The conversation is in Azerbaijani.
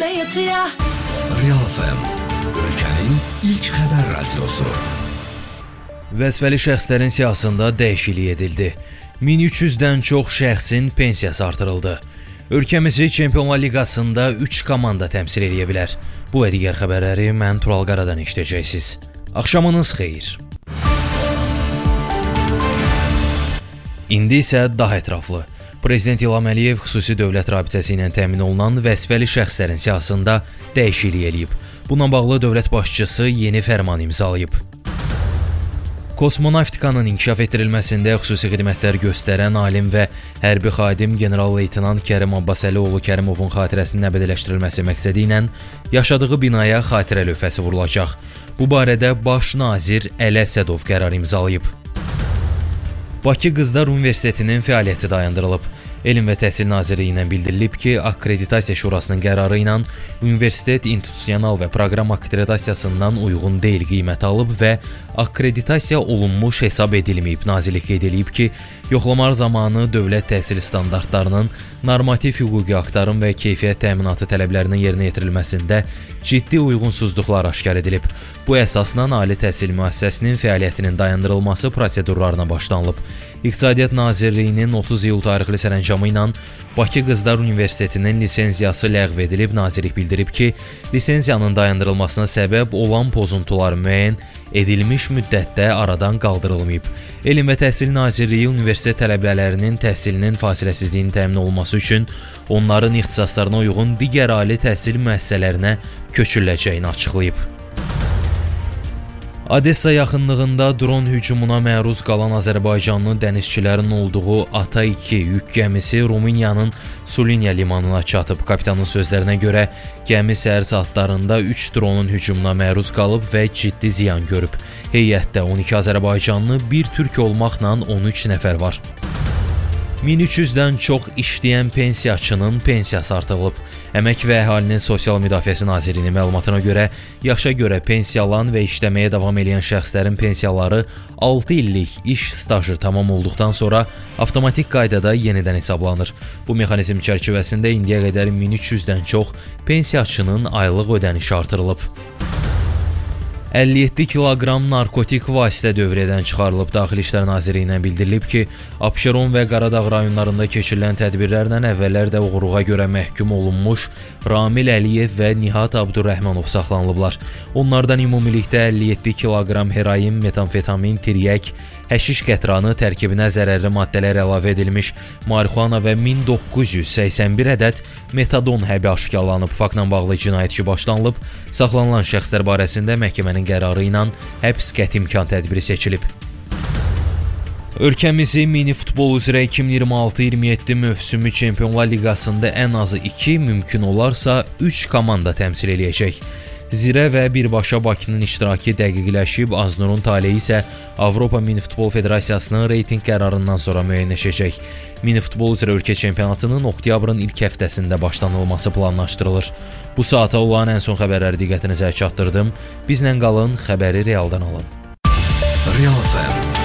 yatıya. Real FM, ölkənin ilk xəbər radiosu. Vəzifəli şəxslərin siyahısında dəyişiklik edildi. 1300-dən çox şəxsin pensiyası artırıldı. Ölkəmizi Çempionlar Liqasında 3 komanda təmsil edə bilər. Bu və digər xəbərləri mən Tural Qaradan eşidəcəksiniz. Axşamınız xeyir. İndi isə daha ətraflı. Prezident İlham Əliyev xüsusi dövlət rabitəsi ilə təmin olunan vəzifəli şəxslərin siyahısında dəyişiklik edib. Bununla bağlı dövlət başçısı yeni fərman imzalayıb. Kosmonavtikanın inkişaf etdirilməsində xüsusi xidmətlər göstərən alim və hərbi xadim general-leytenant Kərim Abbasəlioğlu Kərimovun xatirəsinin əbədələşdirilməsi məqsədi ilə yaşadığı binaya xatirə lövhəsi vurulacaq. Bu barədə Baş nazir Əli Əsədov qərar imzalayıb. Bakı Qızlar Universitetinin fəaliyyəti dayandırılıb. Elm və Təhsil Nazirliyindən bildirilib ki, Akkreditasiya Şurasının qərarı ilə universitet institusional və proqram akkreditasiyasından uyğun deyil qiymət alıb və akkreditasiya olunmuş hesab edilməyib. Nazirlik qeyd edib ki, yoxlamalar zamanı dövlət təhsil standartlarının, normativ hüquqi aktların və keyfiyyət təminatı tələblərinin yerinə yetirilməsində ciddi uyğunsuzluqlar aşkar edilib. Bu əsasla ali təhsil müəssisəsinin fəaliyyətinin dayandırılması prosedurlarına başlanılıb. İqtisadiyyat Nazirliyinin 30 iyul tarixli sərəncamı ilə Bakı Qızlar Universitetinin lisenziyası ləğv edilib. Nazirlik bildirib ki, lisenziyanın dayandırılmasına səbəb olan pozuntular müəyyən edilmiş müddətdə aradan qaldırılmayıb. Elm və Təhsil Nazirliyi universitet tələbələrinin təhsilinin fasiləsizliyinin təmin olunması üçün onların ixtisaslarına uyğun digər ali təhsil müəssisələrinə köçürüləcəyini açıqlayıb. Odessa yaxınlığında dron hücumuna məruz qalan Azərbaycanlı dənizçilərin olduğu Ata-2 yük gəmisi Rumıniyanın Sulinya limanına çatıb. Kapitanın sözlərinə görə gəmi səhər saatlarında 3 dronun hücumuna məruz qalıb və ciddi ziyan görüb. Heyətdə 12 Azərbaycanlı, 1 türk olmaqla 13 nəfər var. 1300-dən çox işləyən pensiyaçının pensiyası artırılıb. Əmək və Əhalinin Sosial Müdafiəsi Nazirliyinin məlumatına görə, yaşa görə pensiya alan və işləməyə davam edən şəxslərin pensiyaları 6 illik iş stajı tamam olduqdan sonra avtomatik qaydada yenidən hesablanır. Bu mexanizm çərçivəsində indiyə qədər 1300-dən çox pensiyaçının aylıq ödənişi artırılıb. 57 kiloqram narkotik vasitə dövrədən çıxarılıb. Daxili İşlər Nazirliyindən bildirilib ki, Abşeron və Qaradağ rayonlarında keçirilən tədbirlərlə əvvəllər də oğurluğa görə məhkum olunmuş Ramil Əliyev və Nihat Abdurrəhmanov saxlanılıblar. Onlardan ümumilikdə 57 kiloqram heroin, metamfetamin, tiryək, həşiş qətranı, tərkibinə zərərli maddələr əlavə edilmiş marixuana və 1981 ədəd metadon həbi aşkarlanıb. Faktla bağlı cinayət işi başlanılıb. Saxlanılan şəxslər barəsində məhkəmənin qərarı ilə həbs qəti imkan tədbiri seçilib. Ölkəmizi mini futbol üzrə 2026-27 mövsümü Çempionlar Liqasında ən azı 2, mümkün olarsa 3 komanda təmsil eləyəcək. Zirə və birbaşa Bakının iştirakı dəqiqləşib, Aznurun taleyi isə Avropa Mini Futbol Federasiyasının reytinq qərarından sonra müəyyənləşəcək. Mini futbol üzrə ölkə çempionatının oktyabrın ilk həftəsində başlanılması planlaşdırılır. Bu saata olan ən son xəbərləri diqqətinizə çatdırdım. Bizlə qalın, xəbəri realdan alın. Real FM.